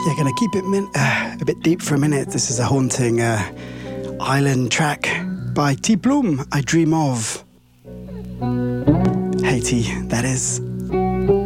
Yeah, gonna keep it a bit deep for a minute. This is a haunting island track by T. Bloom, I Dream Of. Haiti, that is.